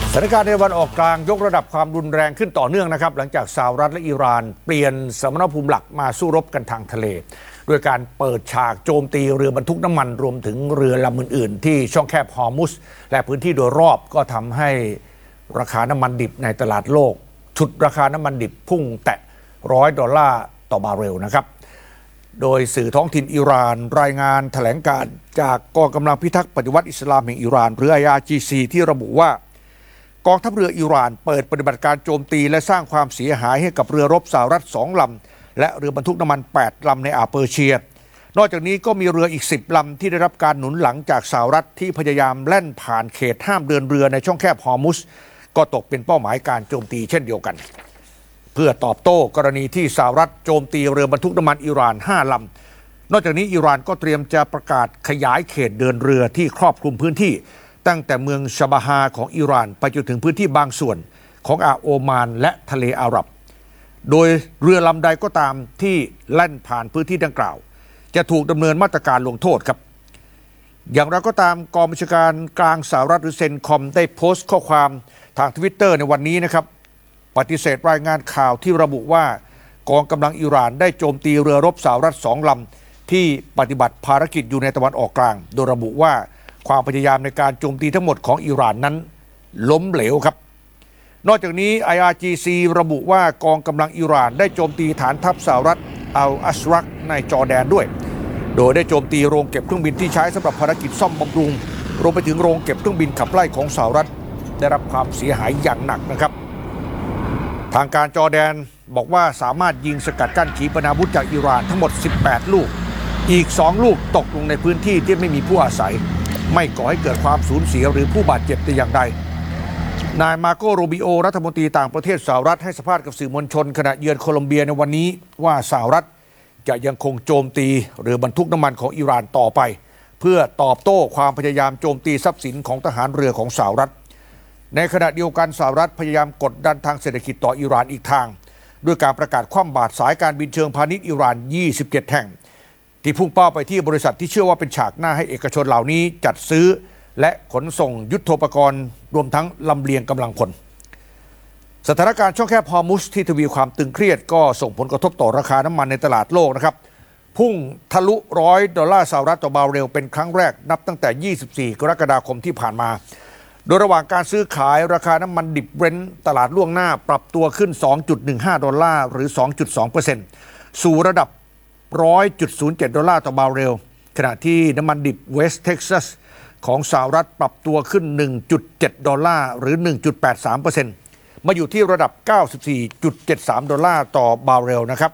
สถานการณ์ในตะวันออกกลางยกระดับความรุนแรงขึ้นต่อเนื่องนะครับหลังจากสหรัฐและอิหร่านเปลี่ยนสมรภูมิหลักมาสู้รบกันทางทะเลด้วยการเปิดฉากโจมตีเรือบรรทุกน้ำมันรวมถึงเรือลำอื่นๆที่ช่องแคบฮอร์มุซและพื้นที่โดยรอบก็ทำให้ราคาน้ำมันดิบในตลาดโลกฉุดราคาน้ำมันดิบพุ่งแตะ$100ต่อบาร์เรลนะครับโดยสื่อท้องถิ่นอิหร่านรายงานแถลงการจากกองกำลังพิทักษ์ปฏิวัติอิสลามแห่งอิหร่านหรือ IRGC ที่ระบุว่ากองทัพเรืออิหร่านเปิดปฏิบัติการโจมตีและสร้างความเสียหายให้กับเรือรบสหรัฐ2 ลำและเรือบรรทุกน้ำมัน8 ลำในอ่าวเปอร์เซียนอกจากนี้ก็มีเรืออีก10 ลำที่ได้รับการหนุนหลังจากสหรัฐที่พยายามแล่นผ่านเขตห้ามเดินเรือในช่องแคบฮอร์มุซก็ตกเป็นเป้าหมายการโจมตีเช่นเดียวกันเพื่อตอบโต้กรณีที่สหรัฐโจมตีเรือบรรทุกน้ำมันอิหร่าน5 ลำนอกจากนี้อิหร่านก็เตรียมจะประกาศขยายเขตเดินเรือที่ครอบคลุมพื้นที่ตั้งแต่เมืองชาบาฮาของอิหร่านไปจนถึงพื้นที่บางส่วนของอ่าวโอมานและทะเลอาหรับโดยเรือลำใดก็ตามที่แล่นผ่านพื้นที่ดังกล่าวจะถูกดำเนินมาตรการลงโทษครับอย่างไรก็ตามกองบัญชาการกลางสหรัฐหรือเซนคอมได้โพสต์ข้อความทางทวิตเตอร์ในวันนี้นะครับปฏิเสธรายงานข่าวที่ระบุว่ากองกำลังอิหร่านได้โจมตีเรือรบสหรัฐ2 ลำที่ปฏิบัติภารกิจอยู่ในตะวันออกกลางโดยระบุว่าความพยายามในการโจมตีทั้งหมดของอิหร่านนั้นล้มเหลวครับนอกจากนี้ IRGC ระบุว่ากองกำลังอิหร่านได้โจมตีฐานทัพสหรัฐอัลอัชรักในจอร์แดนด้วยโดยได้โจมตีโรงเก็บเครื่องบินที่ใช้สำหรับภารกิจซ่อมบำรุงรวมไปถึงโรงเก็บเครื่องบินขับไล่ของสหรัฐได้รับความเสียหายอย่างหนักนะครับทางการจอร์แดนบอกว่าสามารถยิงสกัดกั้นขีปนาวุธจากอิหร่านทั้งหมด18 ลูกอีก2 ลูกตกลงในพื้นที่ที่ไม่มีผู้อาศัยไม่ก่อให้เกิดความสูญเสียหรือผู้บาดเจ็บแต่อย่างใดนายมาโกโรบิโอรัฐมนตรีต่างประเทศสหรัฐให้สัมภาษณ์กับสื่อมวลชนขณะเยือนโคลอมเบียในวันนี้ว่าสหรัฐจะยังคงโจมตีเรือบรรทุกน้ำมันของอิหร่านต่อไปเพื่อตอบโต้ความพยายามโจมตีทรัพย์สินของทหารเรือของสหรัฐในขณะเดียวกันสหรัฐพยายามกดดันทางเศรษฐกิจต่ออิหร่านอีกทางด้วยการประกาศคว่ำบาตรสายการบินเชิงพาณิชย์อิหร่าน27 แห่งที่พุ่งเป้าไปที่บริษัทที่เชื่อว่าเป็นฉากหน้าให้เอกชนเหล่านี้จัดซื้อและขนส่งยุทโธปกรณ์รวมทั้งลำเลียงกำลังพลสถานการณ์ช่องแคบฮอร์มุซที่ทวีความตึงเครียดก็ส่งผลกระทบต่อราคาน้ำมันในตลาดโลกนะครับพุ่งทะลุ$100สหรัฐต่อบาร์เรลเป็นครั้งแรกนับตั้งแต่24 กรกฎาคมที่ผ่านมาโดยระหว่างการซื้อขายราคาน้ำมันดิบเบรนท์ตลาดล่วงหน้าปรับตัวขึ้น$2.15หรือ 2.2% สู่ระดับ$100.07ต่อบาร์เรลขณะที่น้ำมันดิบเวสต์เท็กซัสของสหรัฐปรับตัวขึ้น$1.7หรือ 1.83% มาอยู่ที่ระดับ$94.73ต่อบาร์เรลนะครับ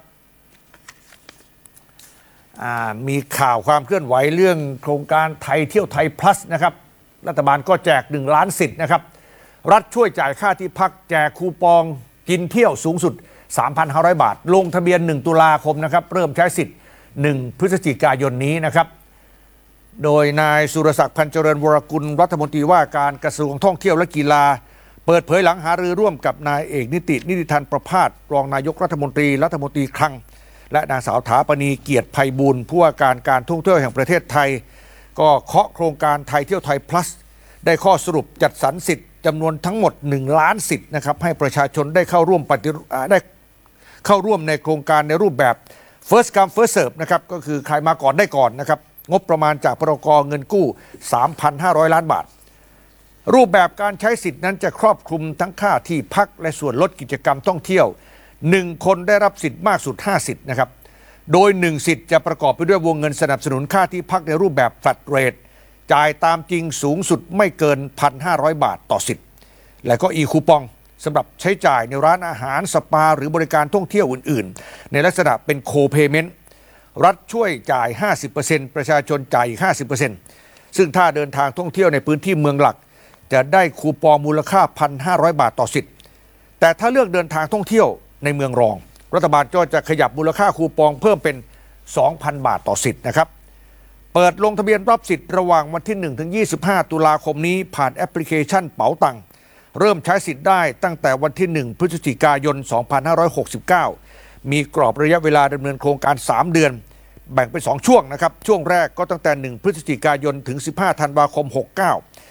มีข่าวความเคลื่อนไหวเรื่องโครงการไทยเที่ยวไทย plus นะครับรัฐบาลก็แจก1 ล้านสิทธิ์นะครับรัฐช่วยจ่ายค่าที่พักแจกคูปองกินเที่ยวสูงสุด3,500 บาทลงทะเบียน1 ตุลาคมนะครับเริ่มใช้สิทธิ์1 พฤศจิกายนนี้นะครับโดยนายสุรศักดิ์พันเจริญวรกุลรัฐมนตรีว่าการกระทรวงท่องเที่ยวและกีฬาเปิดเผยหลังหารือร่วมกับนายเอกนิติธันประภาสรองนายกรัฐมนตรีคลังและนางสาวถาปณีเกียรติไพบูลย์ผู้ว่าการท่องเที่ยวแห่งประเทศไทยก็เคาะโครงการไทยเที่ยวไทย plus ได้ข้อสรุปจัดสรรสิทธิ์จำนวนทั้งหมด1 ล้านสิทธิ์นะครับให้ประชาชนได้เข้าร่วมในโครงการในรูปแบบ first come first serve นะครับก็คือใครมาก่อนได้ก่อนนะครับงบประมาณจากพรก.เงินกู้ 3,500 ล้านบาทรูปแบบการใช้สิทธิ์นั้นจะครอบคลุมทั้งค่าที่พักและส่วนลดกิจกรรมท่องเที่ยว1 คนได้รับสิทธิ์มากสุด5 สิทธิ์นะครับโดย1 สิทธิ์จะประกอบไปด้วยวงเงินสนับสนุนค่าที่พักในรูปแบบ flat rate จ่ายตามจริงสูงสุดไม่เกิน 1,500 บาทต่อสิทธิ์และก็อีคูปองสำหรับใช้จ่ายในร้านอาหารสปาหรือบริการท่องเที่ยวอื่นๆในลักษณะเป็นโคเพย์เมนต์รัฐช่วยจ่าย 50% ประชาชนจ่าย 50% ซึ่งถ้าเดินทางท่องเที่ยวในพื้นที่เมืองหลักจะได้คูปองมูลค่า 1,500 บาทต่อสิทธิ์แต่ถ้าเลือกเดินทางท่องเที่ยวในเมืองรองรัฐบาลก็จะขยับมูลค่าคูปองเพิ่มเป็น 2,000 บาทต่อสิทธิ์นะครับเปิดลงทะเบียนรับสิทธิ์ระหว่างวันที่1 ถึง 25 ตุลาคมนี้ผ่านแอปพลิเคชันเป๋าตังเริ่มใช้สิทธิ์ได้ตั้งแต่วันที่1 พฤศจิกายน 2569มีกรอบระยะเวลาดำเนินโครงการ3 เดือนแบ่งเป็น2 ช่วงนะครับช่วงแรกก็ตั้งแต่1 พฤศจิกายนถึง15 ธันวาคม 69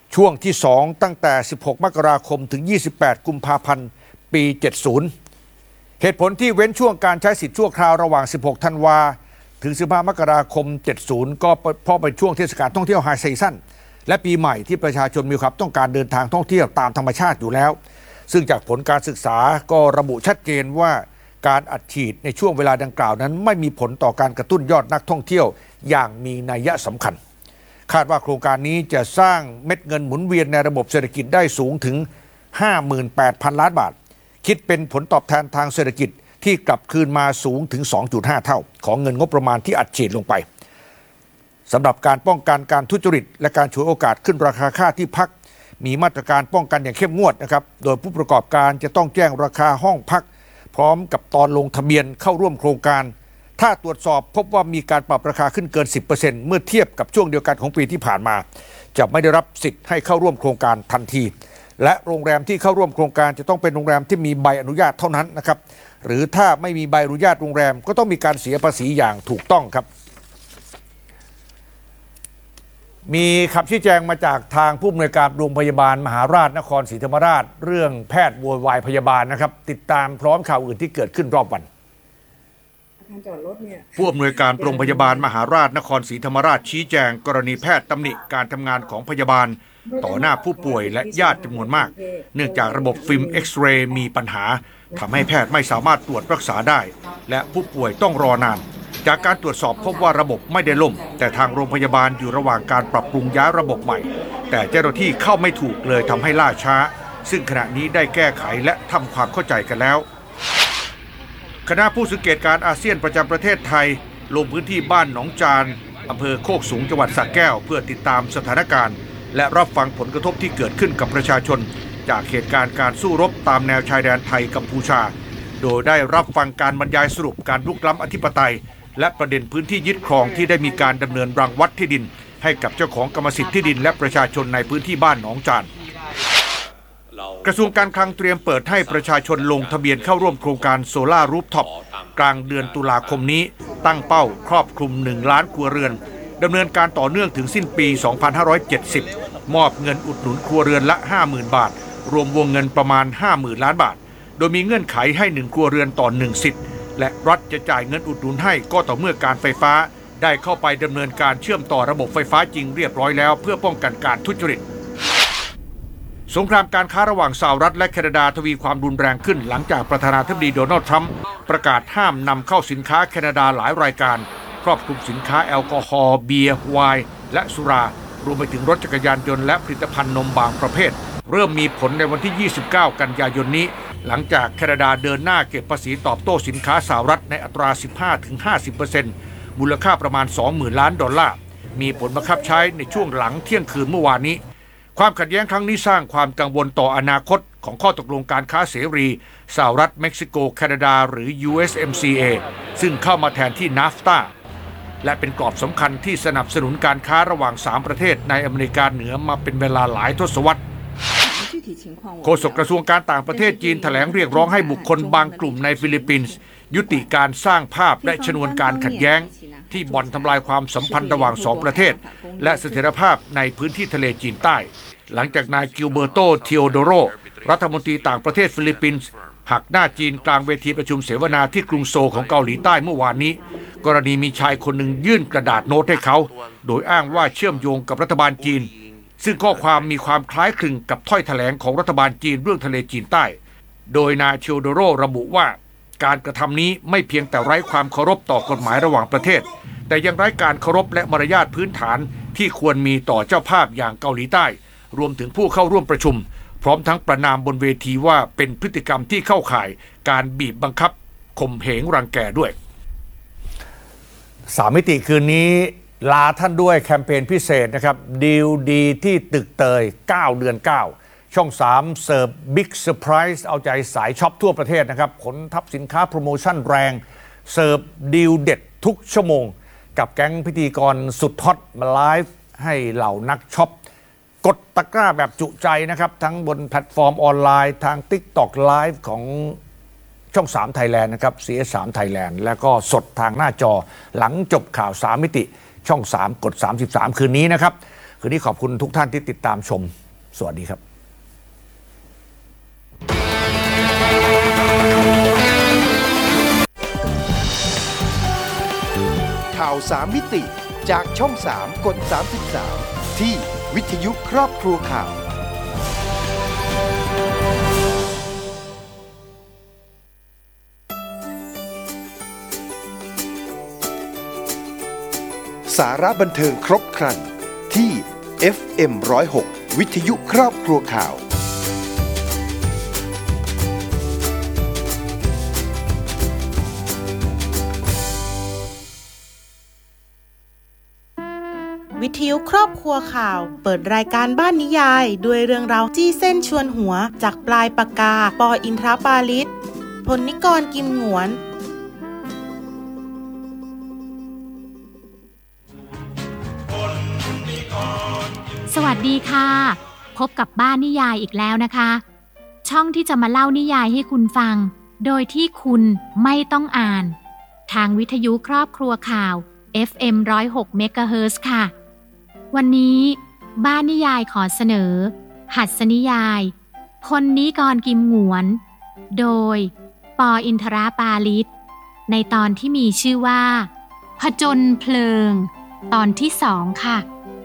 ช่วงที่ 2 ตั้งแต่ 16 มกราคมถึง 28 กุมภาพันธ์ ปี 70 เหตุผลที่เว้นช่วงการใช้สิทธิชั่วคราวระหว่าง 16 ธันวาถึง 15 มกราคม 70 ก็เพราะเป็นช่วงเทศกาลท่องเที่ยวไฮซีซั่นและปีใหม่ที่ประชาชนมีความต้องการเดินทางท่องเที่ยวตามธรรมชาติอยู่แล้วซึ่งจากผลการศึกษาก็ระบุชัดเจนว่าการอัดฉีดในช่วงเวลาดังกล่าวนั้นไม่มีผลต่อการกระตุ้นยอดนักท่องเที่ยวอย่างมีนัยสำคัญคาดว่าโครงการนี้จะสร้างเม็ดเงินหมุนเวียนในระบบเศรษฐกิจได้สูงถึง 58,000 ล้านบาทคิดเป็นผลตอบแทนทางเศรษฐกิจที่กลับคืนมาสูงถึง 2.5 เท่าของเงินงบประมาณที่อัดฉีดลงไปสำหรับการป้องกันการทุจริตและการฉวยโอกาสขึ้นราคาค่าที่พักมีมาตรการป้องกันอย่างเข้มงวดนะครับโดยผู้ประกอบการจะต้องแจ้งราคาห้องพักพร้อมกับตอนลงทะเบียนเข้าร่วมโครงการถ้าตรวจสอบพบว่ามีการปรับราคาขึ้นเกิน 10% เมื่อเทียบกับช่วงเดียวกันของปีที่ผ่านมาจะไม่ได้รับสิทธิ์ให้เข้าร่วมโครงการทันทีและโรงแรมที่เข้าร่วมโครงการจะต้องเป็นโรงแรมที่มีใบอนุญาตเท่านั้นนะครับหรือถ้าไม่มีใบอนุญาตโรงแรมก็ต้องมีการเสียภาษีอย่างถูกต้องครับมีคำชี้แจงมาจากทางผู้อำนวยการโรงพยาบาลมหาราชนครศรีธรรมราชเรื่องแพทย์โวยวายพยาบาลนะครับติดตามพร้อมข่าวอื่นที่เกิดขึ้นรอบวันผู้อำนวยการโรงพยาบาลมหาราชนครศรีธรรมราชชี้แจงกรณีแพทย์ตำหนิการทำงานของพยาบาลต่อหน้าผู้ป่วยและญาติจำนวนมากเนื่องจากระบบฟิล์มเอ็กซเรย์มีปัญหาทำให้แพทย์ไม่สามารถตรวจรักษาได้และผู้ป่วยต้องรอนานจากการตรวจสอบพบว่าระบบไม่ได้ล่มแต่ทางโรงพยาบาลอยู่ระหว่างการปรับปรุงย้ายระบบใหม่แต่เจ้าหน้าที่เข้าไม่ถูกเลยทำให้ล่าช้าซึ่งขณะนี้ได้แก้ไขและทำความเข้าใจกันแล้วคณะผู้สังเกตการอาเซียนประจำประเทศไทยลงพื้นที่บ้านหนองจานอำเภอโคกสูงจังหวัดสระแก้วเพื่อติดตามสถานการณ์และรับฟังผลกระทบที่เกิดขึ้นกับประชาชนจากเหตุการณ์การสู้รบตามแนวชายแดนไทยกัมพูชาโดยได้รับฟังการบรรยายสรุปการรุกล้ำอธิปไตยและประเด็นพื้นที่ยึดครองที่ได้มีการดำเนินรังวัดที่ดินให้กับเจ้าของกรรมสิทธิ์ที่ดินและประชาชนในพื้นที่บ้านหนองจานกระทรวงการคลังเตรียมเปิดให้ประชาชนลงทะเบียนเข้าร่วมโครงการโซล่ารูฟท็อปกลางเดือนตุลาคมนี้ตั้งเป้าครอบคลุม1 ล้านครัวเรือนดำเนินการต่อเนื่องถึงสิ้นปี 2570 มอบเงินอุดหนุนครัวเรือนละ 50,000 บาทรวมวงเงินประมาณ 50,000 ล้านบาทโดยมีเงื่อนไขให้1ครัวเรือนต่อ1สิทธิ์และรัฐจะจ่ายเงินอุดหนุนให้ก็ต่อเมื่อการไฟฟ้าได้เข้าไปดำเนินการเชื่อมต่อระบบไฟฟ้าจริงเรียบร้อยแล้วเพื่อป้องกันการทุจริตสงครามการค้าระหว่างสหรัฐและแคนาดาทวีความรุนแรงขึ้นหลังจากประธานาธิบดีโดนัลด์ทรัมป์ประกาศห้ามนำเข้าสินค้าแคนาดาหลายรายการครอบคลุมสินค้าแอลกอฮอล์เบียร์ไวน์และสุรารวมไปถึงรถจักรยานยนต์และผลิตภัณฑ์นมบางประเภทเริ่มมีผลในวันที่ 29 กันยายนนี้หลังจากแคนาดาเดินหน้าเก็บภาษีตอบโต้สินค้าสหรัฐในอัตรา 15-50% มูลค่าประมาณ 20,000 ล้านดอลลาร์มีผลบังคับใช้ในช่วงหลังเที่ยงคืนเมื่อวานนี้ความขัดแย้งครั้งนี้สร้างความกังวลต่ออนาคตของข้อตกลงการค้าเสรีสหรัฐเม็กซิโกแคนาดาหรือ USMCA ซึ่งเข้ามาแทนที่ NAFTA และเป็นกรอบสำคัญที่สนับสนุนการค้าระหว่าง3ประเทศในอเมริกาเหนือมาเป็นเวลาหลายทศวรรษโฆษกกระทรวงการต่างประเทศจีนแถลงเรียกร้องให้บุคคลบางกลุ่มในฟิลิปปินส์ยุติการสร้างภาพและชนวนการขัดแย้งที่บ่อนทำลายความสัมพันธ์ระหว่าง2ประเทศและเสถียรภาพในพื้นที่ทะเลจีนใต้หลังจากนายกิลเบอร์โต เทีโอโดโรรัฐมนตรีต่างประเทศฟิลิปปินส์หักหน้าจีนกลางเวทีประชุมเสวนาที่กรุงโซลของเกาหลีใต้เมื่อวานนี้กรณีมีชายคนหนึ่งยื่นกระดาษโน้ตให้เขาโดยอ้างว่าเชื่อมโยงกับรัฐบาลจีนซึ่งข้อความมีความคล้ายคลึงกับถ้อยแถลงของรัฐบาลจีนเรื่องทะเลจีนใต้โดยนายเทีโอโดโรระบุว่าการกระทำนี้ไม่เพียงแต่ไร้ความเคารพต่อกฎหมายระหว่างประเทศแต่ยังไร้การเคารพและมารยาทพื้นฐานที่ควรมีต่อเจ้าภาพอย่างเกาหลีใต้รวมถึงผู้เข้าร่วมประชุมพร้อมทั้งประณามบนเวทีว่าเป็นพฤติกรรมที่เข้าข่ายการบีบบังคับข่มเหงรังแกด้วย3 มิติคืนนี้ลาท่านด้วยแคมเปญพิเศษนะครับดีลดีที่ตึกเตย9 เดือน 9ช่อง3เสิร์ฟบิ๊กเซอร์ไพรส์เอาใจสายช็อปทั่วประเทศนะครับขนทัพสินค้าโปรโมชั่นแรงเสิร์ฟดีลเด็ดทุกชั่วโมงกับแก๊งพิธีกรสุดฮอตมาไลฟ์ให้เหล่านักช็อปกดตะกร้าแบบจุใจนะครับทั้งบนแพลตฟอร์มออนไลน์ทาง TikTok Live ของช่อง3 Thailand นะครับ CS3 Thailand แล้วก็สดทางหน้าจอหลังจบข่าว3 มิติช่อง3กด33คืนนี้นะครับคืนนี้ขอบคุณทุกท่านที่ติดตามชมสวัสดีครับข่าว3มิติจากช่อง3กด33ที่วิทยุครอบครัวข่าวสาระบันเทิงครบครันที่ FM 106 วิทยุครอบครัวข่าววิทยุครอบครัวข่าวเปิดรายการบ้านนิยายด้วยเรื่องราวจี้เส้นชวนหัวจากปลายปากกาปออินทรปาลิศพลนิกรกิมหงวนสวัสดีค่ะพบกับบ้านนิยายอีกแล้วนะคะช่องที่จะมาเล่านิยายให้คุณฟังโดยที่คุณไม่ต้องอ่านทางวิทยุครอบครัวข่าว FM 106 MHz ค่ะวันนี้บ้านนิยายขอเสนอหัสนิยายพลนิกรกิมหงวนโดยปออินทรปาลิศในตอนที่มีชื่อว่าผจญเพลิงตอนที่2ค่ะ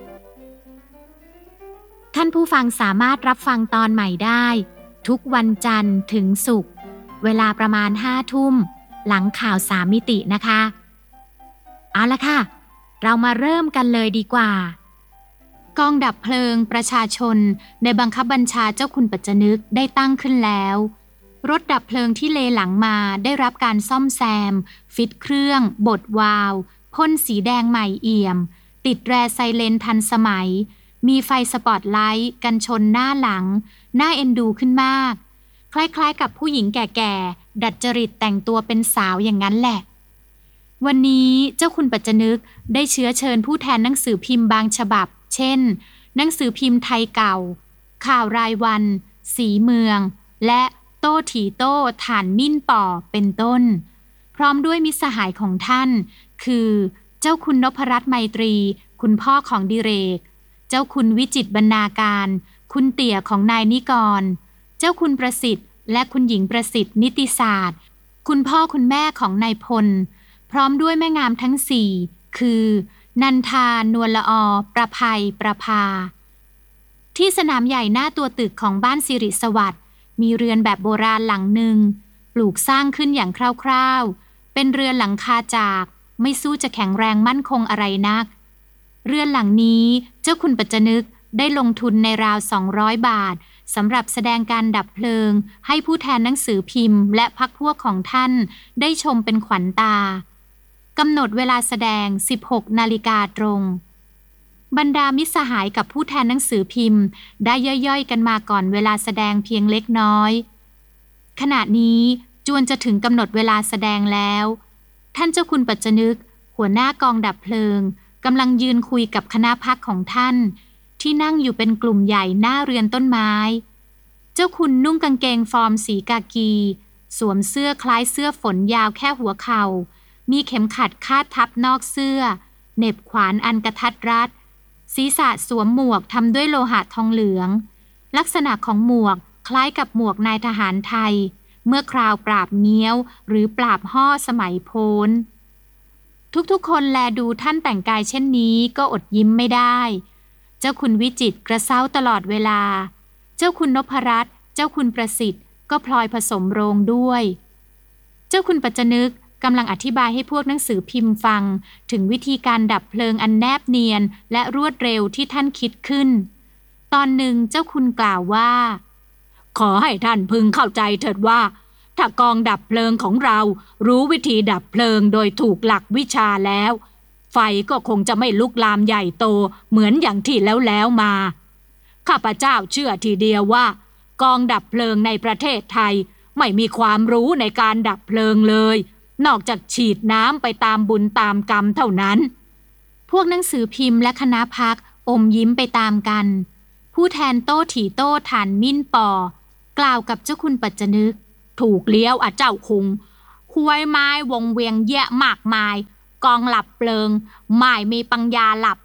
ท่านผู้ฟังสามารถรับฟังตอนใหม่ได้ทุกวันจันทร์ถึงศุกร์เวลาประมาณ 5 ทุ่มหลังข่าว3มิตินะคะเอาละค่ะเรามาเริ่มกันเลยดีกว่ากองดับเพลิงประชาชนในบังคับบัญชาเจ้าคุณปัจจนึกได้ตั้งขึ้นแล้วรถดับเพลิงที่เลหลังมาได้รับการซ่อมแซมฟิตเครื่องบดวาล์วพ่นสีแดงใหม่เอี่ยมติดแรไซเลนทันสมัยมีไฟสปอตไลท์กันชนหน้าหลังน่าเอ็นดูขึ้นมากคล้ายๆกับผู้หญิงแก่ๆดัดจริตแต่งตัวเป็นสาวอย่างนั้นแหละวันนี้เจ้าคุณปัจจนึกได้เชื้อเชิญผู้แทนหนังสือพิมพ์บางฉบับเช่นหนังสือพิมพ์ไทยเก่าข่าวรายวันสีเมืองและโต้ถีโต้ถ่านมิ่นป่อเป็นต้นพร้อมด้วยมิตรสหายของท่านคือเจ้าคุณนพรัตน์ไมตรีคุณพ่อของดิเรกเจ้าคุณวิจิตรบรรณาการคุณเตี่ยของนายนิกรเจ้าคุณประสิทธิ์และคุณหญิงประสิทธิ์นิติศาสตร์คุณพ่อคุณแม่ของนายพลพร้อมด้วยแม่งามทั้ง4คือนันทานวลละอประภัยประภาที่สนามใหญ่หน้าตัวตึกของบ้านสิริสวัสดิ์มีเรือนแบบโบราณหลังหนึ่งปลูกสร้างขึ้นอย่างคร่าวๆเป็นเรือนหลังคาจากไม่สู้จะแข็งแรงมั่นคงอะไรนักเรือนหลังนี้เจ้าคุณปัจจนึกได้ลงทุนในราว200 บาทสำหรับแสดงการดับเพลิงให้ผู้แทนหนังสือพิมพ์และพรรคพวกของท่านได้ชมเป็นขวัญตากำหนดเวลาแสดง 16 นาฬิกาตรงบรรดามิตรสหายกับผู้แทนหนังสือพิมพ์ได้ย่อยๆกันมาก่อนเวลาแสดงเพียงเล็กน้อยขณะนี้จวนจะถึงกำหนดเวลาแสดงแล้วท่านเจ้าคุณปัจจนึกหัวหน้ากองดับเพลิงกำลังยืนคุยกับคณะพรรคของท่านที่นั่งอยู่เป็นกลุ่มใหญ่หน้าเรือนต้นไม้เจ้าคุณนุ่งกางเกงฟอร์มสีกากีสวมเสื้อคล้ายเสื้อฝนยาวแค่หัวเข่ามีเข็มขัดคาดทับนอกเสื้อเหน็บขวานอันกระทัดรัดศีรษะสวมหมวกทำด้วยโลหะทองเหลืองลักษณะของหมวกคล้ายกับหมวกนายทหารไทยเมื่อคราวปราบเงี้ยวหรือปราบห่อสมัยโพ้นทุกๆคนแลดูท่านแต่งกายเช่นนี้ก็อดยิ้มไม่ได้เจ้าคุณวิจิตรกระเซ้าตลอดเวลาเจ้าคุณนพรัตน์เจ้าคุณประสิทธิ์ก็พลอยผสมโรงด้วยเจ้าคุณปัจจนึกกำลังอธิบายให้พวกหนังสือพิมพ์ฟังถึงวิธีการดับเพลิงอันแนบเนียนและรวดเร็วที่ท่านคิดขึ้นตอนหนึ่งเจ้าคุณกล่าวว่าขอให้ท่านพึงเข้าใจเถิดว่าถ้ากองดับเพลิงของเรารู้วิธีดับเพลิงโดยถูกหลักวิชาแล้วไฟก็คงจะไม่ลุกลามใหญ่โตเหมือนอย่างที่แล้วมาข้าพเจ้าเชื่อทีเดียวว่ากองดับเพลิงในประเทศไทยไม่มีความรู้ในการดับเพลิงเลยนอกจากฉีดน้ำไปตามบุญตามกรรมเท่านั้นพวกหนังสือพิมพ์และคณะพรรคอมยิ้มไปตามกันผู้แทนโต้ถีโต้ถ่านมิ่นป่อกล่าวกับเจ้าคุณปัจจนึกถูกเลี้ยวเจ้าคุงห้วยไม้วงเวียงแยะมากมายกองหลับเพลิงไม่มีปัญญาหลับ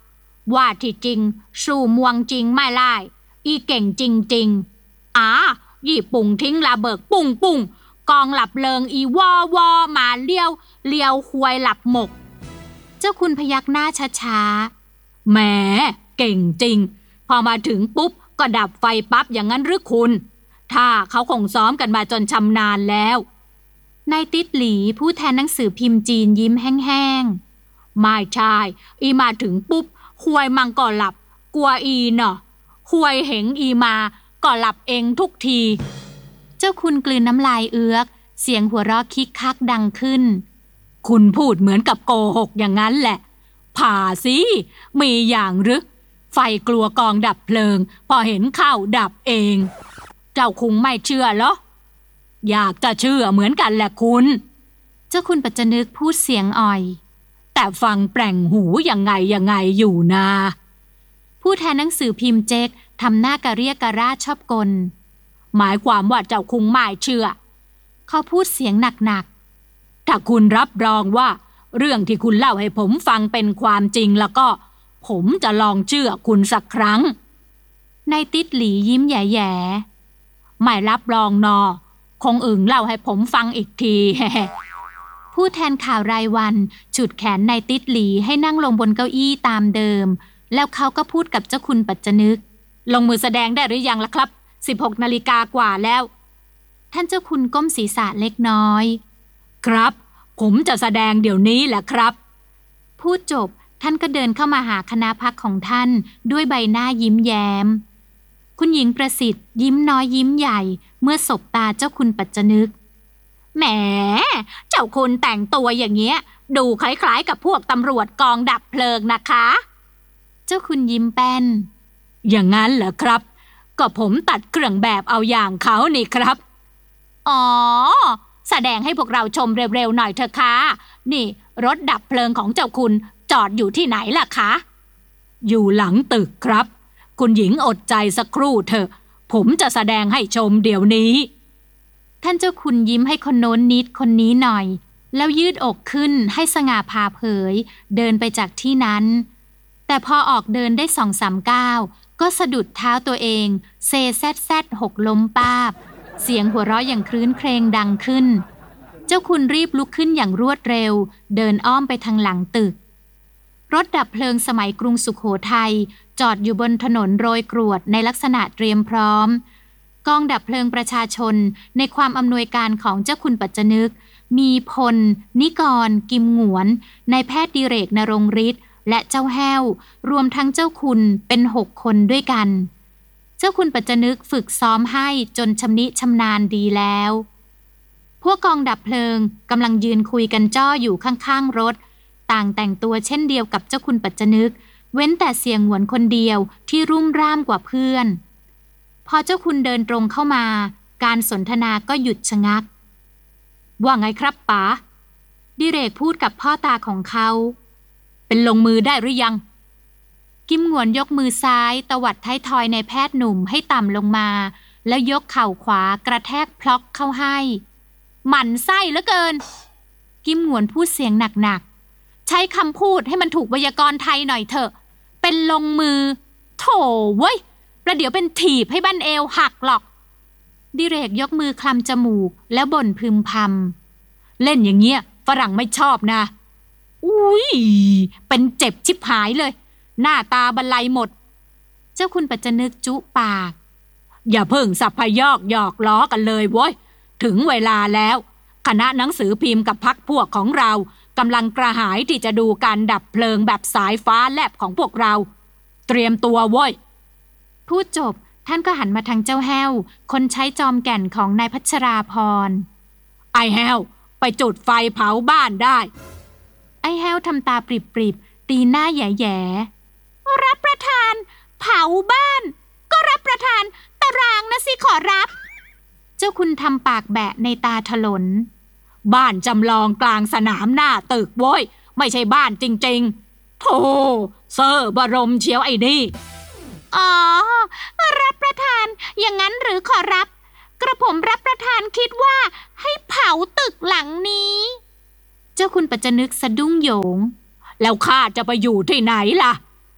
ว่าที่จริงสู่มวงจริงไม่ไล่อีเก่งจริงยี่ปุ่งทิ้งระเบิดปุ้งปุ้งกองหลับเลิงอีวอวอมาเลี้ยวหวยหลับหมกเจ้าคุณพยักหน้าช้าๆแหมเก่งจริงพอมาถึงปุ๊บก็ดับไฟปั๊บอย่างนั้นหรือคุณถ้าเขาคงซ้อมกันมาจนชำนาญแล้วนายติดหลีผู้แทนหนังสือพิมพ์จีนยิ้มแห้งๆไม่ใช่อีมาถึงปุ๊บหวยมังก็หลับกลัวอีเนาะหวยเหงอีมาก็หลับเองทุกทีเจ้าคุณกลืนน้ำลายเอื้อกเสียงหัวเราะคิกคักดังขึ้นคุณพูดเหมือนกับโกหกอย่างนั้นแหละผ่าสิมีอย่างหรือไฟกลัวกองดับเพลิงพอเห็นเข้าดับเองเจ้าคงไม่เชื่อเหรออยากจะเชื่อเหมือนกันแหละคุณเจ้าคุณปัจจนึกพูดเสียงอ่อยแต่ฟังแปลงหูยังไงอยู่นะผู้แทนหนังสือพิมพ์เจ๊กทำหน้ากระเรียกกระราดชอบกลหมายความว่าเจ้าคงไม่เชื่อเขาพูดเสียงหนักๆถ้าคุณรับรองว่าเรื่องที่คุณเล่าให้ผมฟังเป็นความจริงแล้วก็ผมจะลองเชื่อคุณสักครั้งนายติดหลียิ้มแย่ๆไม่รับรองนอคงเล่าให้ผมฟังอีกทีผู้แทนข่าวรายวันฉุดแขนนายติดหลีให้นั่งลงบนเก้าอี้ตามเดิมแล้วเขาก็พูดกับเจ้าคุณปัจจนึกลงมือแสดงได้หรือยังล่ะครับ 16 นาฬิกากว่าแล้วท่านเจ้าคุณก้มศีรษะเล็กน้อยครับผมจะแสดงเดี๋ยวนี้แหละครับพูดจบท่านก็เดินเข้ามาหาคณะพักของท่านด้วยใบหน้ายิ้มแย้มคุณหญิงประสิทธิ์ยิ้มน้อยยิ้มใหญ่เมื่อสบตาเจ้าคุณปัจจนึกแหมเจ้าคุณแต่งตัวอย่างเงี้ยดูคล้ายๆกับพวกตำรวจกองดับเพลิงนะคะเจ้าคุณยิ้มแป้นอย่างนั้นเหรอครับก็ผมตัดเครื่องแบบเอาอย่างเขานี่ครับอ๋อแสดงให้พวกเราชมเร็วๆหน่อยเถอะค่ะนี่รถดับเพลิงของเจ้าคุณจอดอยู่ที่ไหนล่ะคะอยู่หลังตึกครับคุณหญิงอดใจสักครู่เถอะผมจะแสดงให้ชมเดี๋ยวนี้ท่านเจ้าคุณยิ้มให้คนโน้นนิดคนนี้หน่อยแล้วยืดอกขึ้นให้สง่าผ่าเผยเดินไปจากที่นั้นแต่พอออกเดินได้2-3 ก้าวก็สะดุดเท้าตัวเองเซแซดหกล้มป้าบเสียงหัวเราะอย่างครื้นเครงดังขึ้นเจ้าคุณรีบลุกขึ้นอย่างรวดเร็วเดินอ้อมไปทางหลังตึกรถดับเพลิงสมัยกรุงสุโขทัยจอดอยู่บนถนนโรยกรวดในลักษณะเตรียมพร้อมกองดับเพลิงประชาชนในความอำนวยการของเจ้าคุณปัจจนึกมีพลนิกรกิมหงวนนายแพทย์ดิเรกนรงฤทธิ์และเจ้าแห้วรวมทั้งเจ้าคุณเป็น6 คนด้วยกันเจ้าคุณปัจจนึกฝึกซ้อมให้จนชำนิชำนาญดีแล้วพวกกองดับเพลิงกำลังยืนคุยกันจ้ออยู่ข้างๆรถต่างแต่งตัวเช่นเดียวกับเจ้าคุณปัจจนึกเว้นแต่เสียงหวนคนเดียวที่รุ่มร่ามกว่าเพื่อนพอเจ้าคุณเดินตรงเข้ามาการสนทนาก็หยุดชะงักว่าไงครับป๋าดิเรกพูดกับพ่อตาของเขาเป็นลงมือได้หรือยังกิมหงวนยกมือซ้ายตวัดท้ายทอยในแพทย์หนุ่มให้ต่ำลงมาแล้วยกเข่าขวากระแทกพล็อกเข้าให้หมั่นไส้เหลือเกินกิมหงวนพูดเสียงหนักๆใช้คำพูดให้มันถูกไวยากรณ์ไทยหน่อยเถอะเป็นลงมือโถเว้ยประเดี๋ยวเป็นถีบให้บั้นเอวหักหรอกดิเรกยกมือคลำจมูกแล้วบ่นพึมพำเล่นอย่างเงี้ยฝรั่งไม่ชอบนะอุ้ยเป็นเจ็บชิบหายเลยหน้าตาบันไลหมดเจ้าคุณปัจจนึกจุปากอย่าเพิ่งสับพยอกหยอกล้อกันเลยเว้ยถึงเวลาแล้วคณะหนังสือพิมพ์กับพรรคพวกของเรากำลังกระหายที่จะดูการดับเพลิงแบบสายฟ้าแลบของพวกเราเตรียมตัวเว้ยพูดจบท่านก็หันมาทางเจ้าแห้วคนใช้จอมแก่นของนายพัชราพรไอ้แห้วไปจุดไฟเผาบ้านได้ไอ้แห้วทำตาปริบๆตีหน้าแย่ๆรับประทานเผาบ้านก็รับประทานตารางนะสิขอรับเจ้าคุณทำปากแบะในตาถลนบ้านจำลองกลางสนามหน้าตึกโว้ยไม่ใช่บ้านจริงๆโธ่เซอร์บรมเชียวไอ้นี่อ๋อรับประทานอย่างนั้นหรือขอรับกระผมรับประทานคิดว่าให้เผาตึกหลังนี้เจ้าคุณปัจจนึกสะดุ้งโหยงแล้วข้าจะไปอยู่ที่ไหนล่ะอ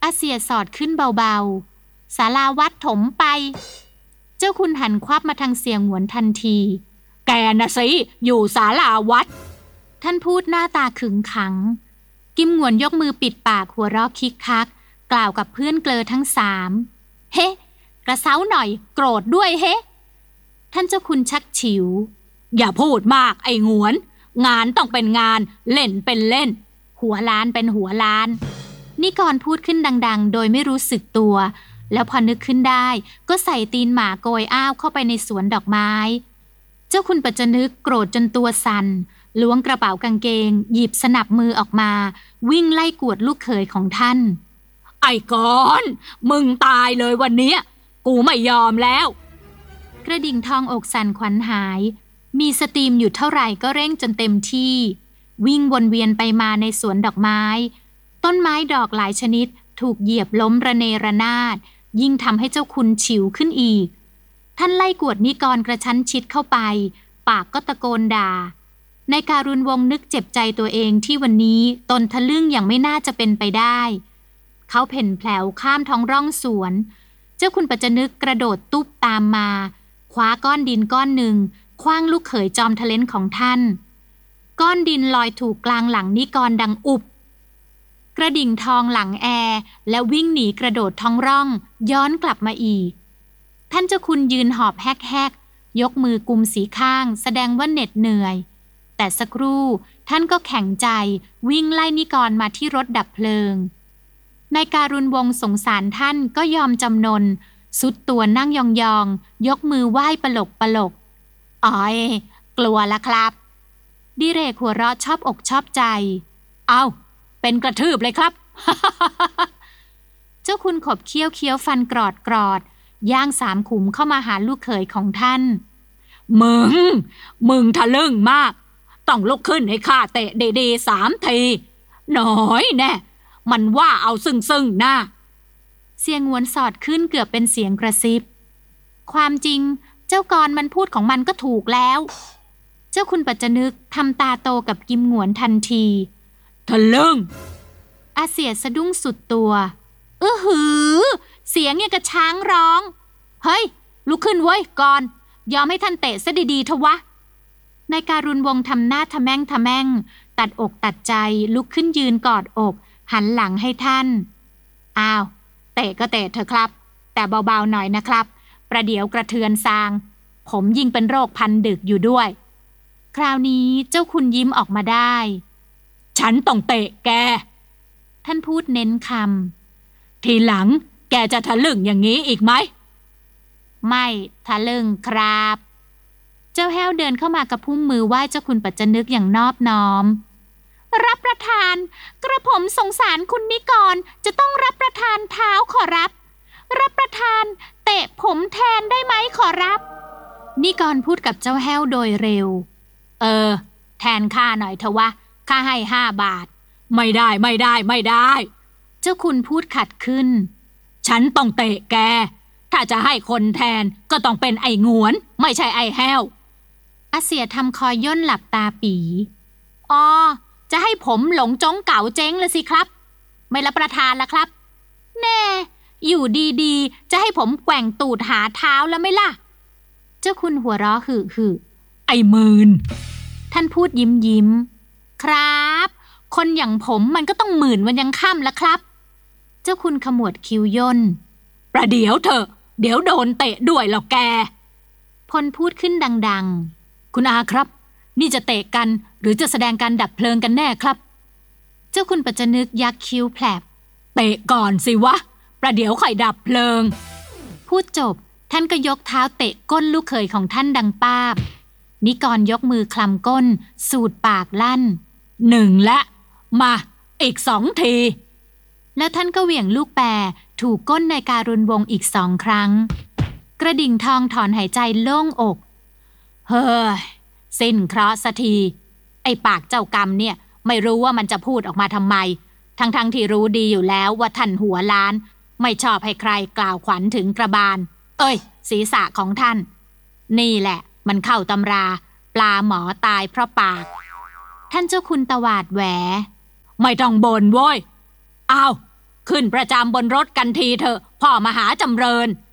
อาเสียสอดขึ้นเบาๆศาลาวัดถมไปเจ้าคุณหันควับมาทางเสียงหวนทันทีแกน่ะสิอยู่ศาลาวัดท่านพูดหน้าตาขึงขังกิมหงวนยกมือปิดปากหัวเราะคิกคักกล่าวกับเพื่อนเกลอทั้ง3เฮ้กระเซ้าหน่อยโกรธด้วยเฮ้ท่านเจ้าคุณชักฉิวอย่าพูดมากไอ้หงวนงานต้องเป็นงานเล่นเป็นเล่นหัวล้านเป็นหัวล้านนิกรพูดขึ้นดังๆโดยไม่รู้สึกตัวแล้วพอนึกขึ้นได้ก็ใส่ตีนหมาโกยอ้าวเข้าไปในสวนดอกไม้เจ้าคุณปัจจนึกโกรธจนตัวสั่นล้วงกระเป๋ากางเกงหยิบสนับมือออกมาวิ่งไล่กวดลูกเขยของท่านไอ้กอนมึงตายเลยวันนี้กูไม่ยอมแล้วกระดิ่งทองอกสั่นขวัญหายมีสตรีมอยู่เท่าไหร่ก็เร่งจนเต็มที่วิ่งวนเวียนไปมาในสวนดอกไม้ต้นไม้ดอกหลายชนิดถูกเหยียบล้มระเนระนาดยิ่งทำให้เจ้าคุณฉิวขึ้นอีกท่านไล่กวดนิกรกระชั้นชิดเข้าไปปากก็ตะโกนด่าในการุณวงศ์นึกเจ็บใจตัวเองที่วันนี้ตนทะลึ่งอย่างไม่น่าจะเป็นไปได้เขาเพ่นแผลวข้ามท้องร่องสวนเจ้าคุณปัจจนึกกระโดดตุ๊บตามมาคว้าก้อนดินก้อนหนึ่งขว้างลูกเขยจอมทะเลนของท่านก้อนดินลอยถูกกลางหลังนิกรดังอุบกระดิ่งทองหลังแอร์และวิ่งหนีกระโดดท้องร่องย้อนกลับมาอีกท่านเจ้าคุณยืนหอบแฮกยกมือกุมสีข้างแสดงว่าเหน็ดเหนื่อยแต่สักครู่ท่านก็แข็งใจวิ่งไล่นิกรมาที่รถดับเพลิงนายการุณวงศ์สงสารท่านก็ยอมจำนนสุดตัวนั่งยองๆยกมือไหว้ปลกอ๋อยกลัวละครับดิเรกหัวเราะชอบอกชอบใจเอาเป็นกระทืบเลยครับ เจ้าคุณขบเคี้ยวฟันกรอดย่าง3 ขุมเข้ามาหาลูกเขยของท่านมึงทะลึ่งมากต้องลุกขึ้นให้ข้าเตะเดๆ3 ทีน้อยแน่มันว่าเอาซึ่งหน้าเสียงหวนสอดขึ้นเกือบเป็นเสียงกระซิบความจริงเจ้ากรมันพูดของมันก็ถูกแล้วเจ้าคุณปัจจนึกทำตาโตกับกิมหงวนทันทีทะลึ่งอาเสียสะดุ้งสุดตัวหือเสียงอย่างกับช้างร้องเฮ้ยลุกขึ้นเว้ยก่อนยอมให้ท่านเตะซะดีๆเถอะวะนายการุณวงศ์ทำหน้าทะแม่งตัดอกตัดใจลุกขึ้นยืนกอดอกหันหลังให้ท่านอ้าวเตะก็เตะเถอะครับแต่เบาๆหน่อยนะครับประเดี๋ยวกระเทือนซางผมยิ่งเป็นโรคพันดึกอยู่ด้วยคราวนี้เจ้าคุณยิ้มออกมาได้ฉันต้องเตะแกท่านพูดเน้นคำทีหลังแกจะทะลึ่งอย่างนี้อีกไหมไม่ทะลึ่งครับเจ้าแห้วเดินเข้ามากระพุ่มมือไหว้เจ้าคุณปัจจนึกอย่างนอบน้อมรับประทานกระผมสงสารคุณนิกรจะต้องรับประทานเท้าขอรับประทานเตะผมแทนได้ไหมขอรับนิกรพูดกับเจ้าแห้วโดยเร็วแทนข้าหน่อยเถอะวะข้าให้5 บาทไม่ได้เจ้าคุณพูดขัดขึ้นฉันต้องเตะแกถ้าจะให้คนแทนก็ต้องเป็นไอ้หงวนไม่ใช่ไอ้แห้วอาเสียทำคอยย่นหลับตาปีจะให้ผมหลงจ้องเก๋าเจ๊งเลยสิครับไม่รับประทานละครับแน่อยู่ดีๆจะให้ผมแกว่งตูดหาเท้าแล้วไม่ล่ะเจ้าคุณหัวเราะหึไอ้มืนท่านพูดยิ้มครับคนอย่างผมมันก็ต้องหมื่นวันยังค่ำละครับเจ้าคุณขมวดคิ้วย่นประเดี๋ยวเถอะเดี๋ยวโดนเตะด้วยหรอกแกพลพูดขึ้นดังๆคุณอาครับนี่จะเตะกันหรือจะแสดงการดับเพลิงกันแน่ครับเจ้าคุณปัจจนึกยักคิ้วแผลบเตะก่อนสิวะประเดี๋ยวค่อยดับเพลิงพูดจบท่านก็ยกเท้าเตะก้นลูกเขยของท่านดังป้าบนิกรยกมือคลำก้นสูดปากลั่น1และมาอีก2 ทีแล้วท่านก็เหวี่ยงลูกแปรถูกก้นนายการุณวงศ์อีก2 ครั้งกระดิ่งทองถอนหายใจโล่งอกเฮ้ยสิ้นเคราะห์สักทีไอ้ปากเจ้ากรรมเนี่ยไม่รู้ว่ามันจะพูดออกมาทำไมทั้งที่รู้ดีอยู่แล้วว่าท่านหัวล้านไม่ชอบให้ใครกล่าวขวัญถึงกระบาลศีรษะของท่านนี่แหละมันเข้าตำราปลาหมอตายเพราะปากท่านเจ้าคุณตวาดแหวไม่ต้องบ่นโว้ยเอาขึ้นประจำบนรถกันทีเถอะพ่อมหาจำเริญ